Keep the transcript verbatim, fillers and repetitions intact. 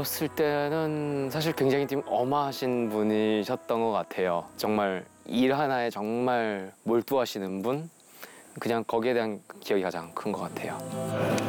어렸을 때는 사실 굉장히 좀 엄하신 분이셨던 것 같아요. 정말 일 하나에 정말 몰두하시는 분? 그냥 거기에 대한 기억이 가장 큰 것 같아요.